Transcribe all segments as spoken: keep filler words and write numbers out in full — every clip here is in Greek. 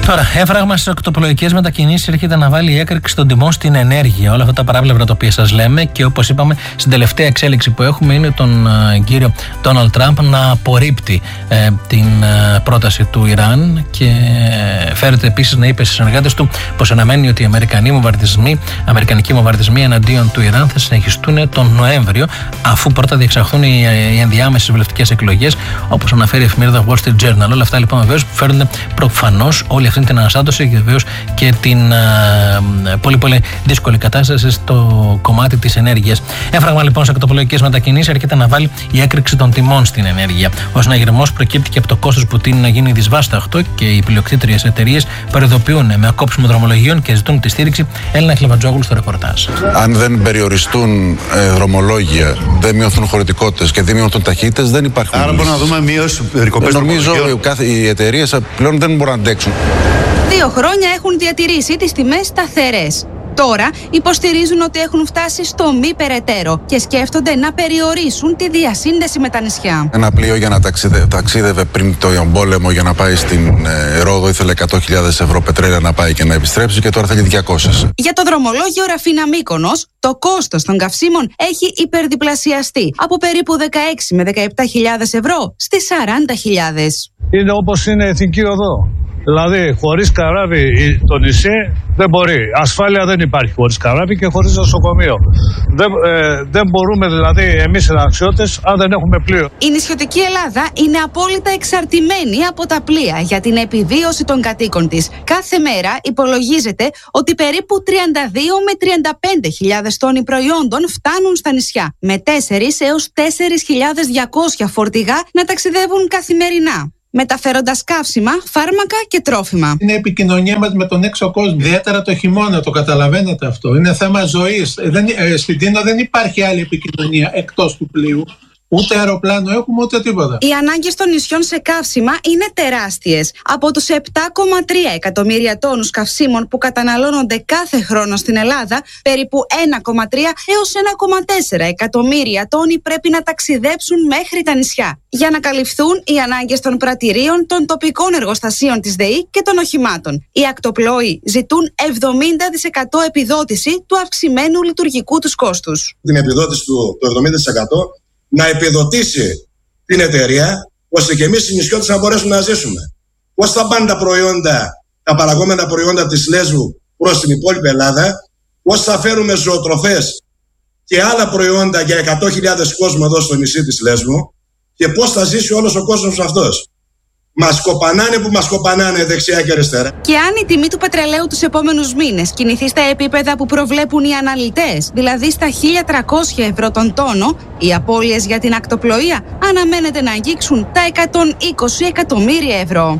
Τώρα, έφραγμα στις ακτοπλοϊκές μετακινήσεις έρχεται να βάλει η έκρηξη των τιμών στην ενέργεια. Όλα αυτά τα παράπλευρα τα οποία σας λέμε, και όπως είπαμε, στην τελευταία εξέλιξη που έχουμε είναι τον ε, κύριο Ντόναλντ Τραμπ να απορρίπτει ε, την ε, πρόταση του Ιράν, και ε, φέρεται επίσης να είπε στους συνεργάτες του πως αναμένει ότι οι Αμερικανοί βομβαρδισμοί, αμερικανικοί βομβαρδισμοί εναντίον του Ιράν θα συνεχιστούν τον Νοέμβριο, αφού πρώτα διεξαχθούν οι, οι ενδιάμεσες βουλευτικές εκλογές, όπως αναφέρει η εφημερίδα Wall Street Journal. Όλα αυτά λοιπόν βεβαίως φέρνουν προφανώς όλη αυτή την αναστάτωση και βεβαίως και την α, πολύ πολύ δύσκολη κατάσταση στο κομμάτι της ενέργειας. Έφραγμα λοιπόν σε ακτοπλοϊκές μετακινήσεις έρχεται να βάλει η έκρηξη των τιμών στην ενέργεια. Ο συναγερμός προκύπτει και από το κόστος που τείνει να γίνει δυσβάσταχτο, και οι πλειοκτήτριες εταιρείες προειδοποιούν με ακόψιμο δρομολογίων και ζητούν τη στήριξη. Έλληνα Χλεβαντζόγλου στο ρεπορτάζ. Αν δεν περιοριστούν ε, δρομολόγια, δεν μειωθούν χωρητικότητες και δεν μειωθούν ταχύτητες, δεν υπάρχουν. Άρα μπορούμε να δούμε μείωση περικοπές. Νομίζω ότι οι εταιρείες πλέον δεν μπορούν να αντέξουν. Δύο χρόνια έχουν διατηρήσει τις τιμές σταθερές. Τώρα υποστηρίζουν ότι έχουν φτάσει στο μη περαιτέρω και σκέφτονται να περιορίσουν τη διασύνδεση με τα νησιά. Ένα πλοίο για να ταξιδε, ταξίδευε πριν το πόλεμο για να πάει στην ε, Ρόδο ήθελε εκατό χιλιάδες ευρώ πετρέλαια να πάει και να επιστρέψει, και τώρα θέλει διακόσιες. Για το δρομολόγιο Ραφίνα Μύκονος, το κόστος των καυσίμων έχει υπερδιπλασιαστεί από περίπου δεκαέξι με δεκαεπτά χιλιάδες ευρώ στις σαράντα χιλιάδες. Είναι όπως είναι η εθνική οδό. Δηλαδή, χωρίς καράβι το νησί δεν μπορεί. Ασφάλεια δεν υπάρχει χωρίς καράβι και χωρίς νοσοκομείο. Δεν, ε, δεν μπορούμε δηλαδή εμείς οι αναξιώτες αν δεν έχουμε πλοίο. Η νησιωτική Ελλάδα είναι απόλυτα εξαρτημένη από τα πλοία για την επιβίωση των κατοίκων της. Κάθε μέρα υπολογίζεται ότι περίπου τριάντα δύο με τριάντα πέντε χιλιάδες τόνοι προϊόντων φτάνουν στα νησιά, με τέσσερις έως τέσσερις χιλιάδες διακόσια φορτηγά να ταξιδεύουν καθημερινά, μεταφέροντας καύσιμα, φάρμακα και τρόφιμα. Είναι η επικοινωνία μας με τον έξω κόσμο. Ιδιαίτερα το χειμώνα, το καταλαβαίνετε αυτό. Είναι θέμα ζωής. Δεν, ε, στην Τίνο δεν υπάρχει άλλη επικοινωνία εκτός του πλοίου. Ούτε αεροπλάνο έχουμε, ούτε τίποτα. Οι ανάγκες των νησιών σε καύσιμα είναι τεράστιες. Από τους επτά κόμμα τρία εκατομμύρια τόνους καυσίμων που καταναλώνονται κάθε χρόνο στην Ελλάδα, περίπου ένα κόμμα τρία έως ένα κόμμα τέσσερα εκατομμύρια τόνοι πρέπει να ταξιδέψουν μέχρι τα νησιά για να καλυφθούν οι ανάγκες των πρατηρίων, των τοπικών εργοστασίων της ΔΕΗ και των οχημάτων. Οι ακτοπλόοι ζητούν εβδομήντα τοις εκατό επιδότηση του αυξημένου λειτουργικού τους κόστους. Την επιδότηση του το εβδομήντα τοις εκατό να επιδοτήσει την εταιρεία, ώστε και εμείς οι νησιώτες να μπορέσουμε να ζήσουμε. Πώς θα πάνε τα προϊόντα, τα παραγόμενα προϊόντα της Λέσβου προς την υπόλοιπη Ελλάδα, πώς θα φέρουμε ζωοτροφές και άλλα προϊόντα για εκατό χιλιάδες κόσμο εδώ στο νησί της Λέσβου, και πώς θα ζήσει όλος ο κόσμος αυτός. Μας κοπανάνε που μας κοπανάνε δεξιά και αριστερά. Και αν η τιμή του πετρελαίου τους επόμενους μήνες κινηθεί στα επίπεδα που προβλέπουν οι αναλυτές, δηλαδή στα χίλια τριακόσια ευρώ τον τόνο, οι απώλειες για την ακτοπλοεία αναμένεται να αγγίξουν τα εκατόν είκοσι εκατομμύρια ευρώ.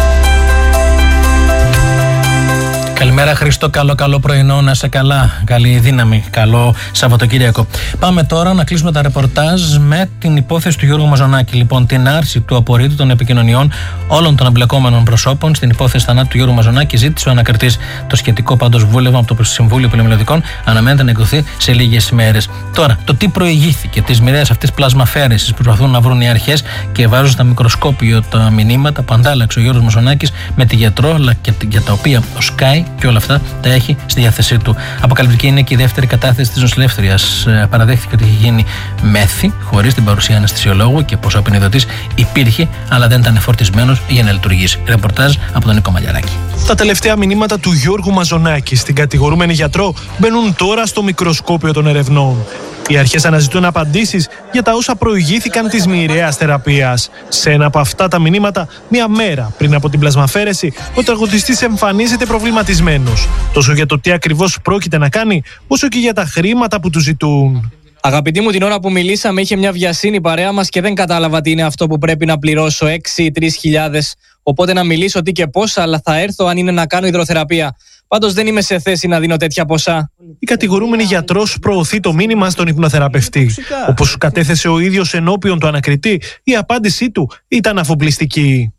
Καλημέρα Χριστό, καλό καλό πρωινό, να είσαι καλά, καλή δύναμη, καλό Σαββατοκύριακο. Πάμε τώρα να κλείσουμε τα ρεπορτάζ με την υπόθεση του Γιώργου Μαζονάκη. Λοιπόν, την άρση του απορρίτου των επικοινωνιών όλων των εμπλεκόμενων προσώπων στην υπόθεση θανάτου του Γιώργου Μαζονάκη ζήτησε ο ανακριτής. Το σχετικό πάντως βούλευμα από το Συμβούλιο Πολυμελωδικών αναμένεται να εκδοθεί σε λίγες ημέρες. Τώρα, το τι προηγήθηκε τις μοιραίες αυτές πλασμαφαίρεσης που προσπαθούν να βρουν οι αρχές και βάζουν στα μικροσκόπιο τα μηνύματα που αντάλλαξε ο Γιώργος Μαζονάκης με τη γιατρό, αλλά και για τα οποία ο Sky και όλα αυτά τα έχει στη διάθεσή του. Αποκαλυπτική είναι και η δεύτερη κατάθεση της νοσηλεύτριας. Παραδέχθηκε ότι είχε γίνει μέθη χωρίς την παρουσία αναισθησιολόγου και πως ο απεινιδωτής υπήρχε, αλλά δεν ήταν φορτισμένος για να λειτουργήσει. Ρεπορτάζ από τον Νίκο Μαλιαράκη. Τα τελευταία μηνύματα του Γιώργου Μαζονάκη στην κατηγορούμενη γιατρό μπαίνουν τώρα στο μικροσκόπιο των ερευνών. Οι αρχές αναζητούν απαντήσεις για τα όσα προηγήθηκαν της μοιραίας θεραπείας. Σε ένα από αυτά τα μηνύματα, μία μέρα πριν από την πλασμαφέρεση, ο τραγουδιστής εμφανίζεται προβληματισμένος. Τόσο για το τι ακριβώς πρόκειται να κάνει, όσο και για τα χρήματα που του ζητούν. Αγαπητοί μου, την ώρα που μιλήσαμε είχε μια βιασύνη παρέα μας και δεν κατάλαβα τι είναι αυτό που πρέπει να πληρώσω, έξι ή τρεις χιλιάδες. Οπότε να μιλήσω τι και πόσα, αλλά θα έρθω αν είναι να κάνω υδροθεραπεία. Πάντως δεν είμαι σε θέση να δίνω τέτοια ποσά. Η κατηγορούμενη γιατρός προωθεί το μήνυμα στον υπνοθεραπευτή. Όπως κατέθεσε ο ίδιος ενώπιον του ανακριτή, η απάντησή του ήταν αφοπλιστική.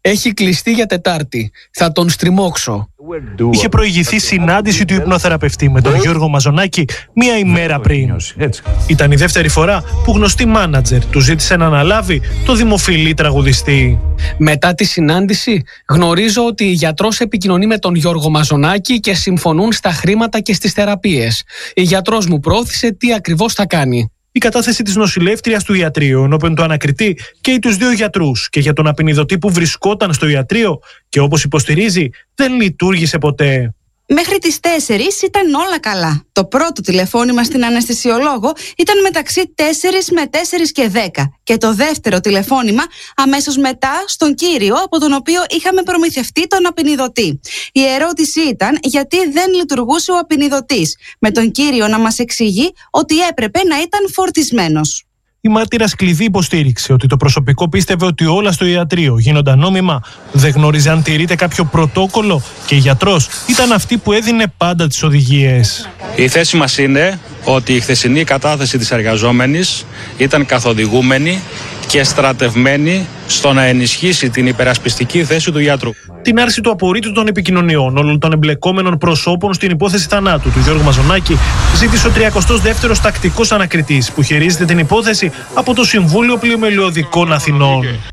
Έχει κλειστεί για Τετάρτη. Θα τον στριμώξω. Είχε προηγηθεί συνάντηση του υπνοθεραπευτή με τον Γιώργο Μαζονάκη μία ημέρα πριν. Ήταν η δεύτερη φορά που γνωστή μάνατζερ του ζήτησε να αναλάβει το δημοφιλή τραγουδιστή. Μετά τη συνάντηση γνωρίζω ότι η γιατρός επικοινωνεί με τον Γιώργο Μαζονάκη και συμφωνούν στα χρήματα και στις θεραπείες. Η γιατρός μου προώθησε τι ακριβώς θα κάνει. Η κατάθεση της νοσηλεύτριας του ιατρείου ενώπιον του ανακριτή καίει τους δύο γιατρούς και για τον απεινιδωτή που βρισκόταν στο ιατρείο και όπως υποστηρίζει δεν λειτουργήσε ποτέ. Μέχρι τις τέσσερις ήταν όλα καλά. Το πρώτο τηλεφώνημα στην αναισθησιολόγο ήταν μεταξύ τέσσερις με τέσσερις και δέκα και το δεύτερο τηλεφώνημα αμέσως μετά στον κύριο από τον οποίο είχαμε προμηθευτεί τον απεινιδωτή. Η ερώτηση ήταν γιατί δεν λειτουργούσε ο απεινιδωτής, με τον κύριο να μας εξηγεί ότι έπρεπε να ήταν φορτισμένος. Η μάρτυρας κλειδί υποστήριξε ότι το προσωπικό πίστευε ότι όλα στο ιατρείο γίνονταν νόμιμα, δεν γνώριζε αν τηρείται κάποιο πρωτόκολλο και η γιατρός ήταν αυτή που έδινε πάντα τις οδηγίες. Η θέση μας είναι ότι η χθεσινή κατάθεση της εργαζόμενης ήταν καθοδηγούμενη και στρατευμένη στο να ενισχύσει την υπερασπιστική θέση του γιατρού. Την άρση του απορρίτου των επικοινωνιών όλων των εμπλεκόμενων προσώπων στην υπόθεση θανάτου του Γιώργου Μαζονάκη ζήτησε ο τριακοστός δεύτερος τακτικός ανακριτής που χειρίζεται την υπόθεση από το Συμβούλιο Πλημελιωδικών Αθηνών.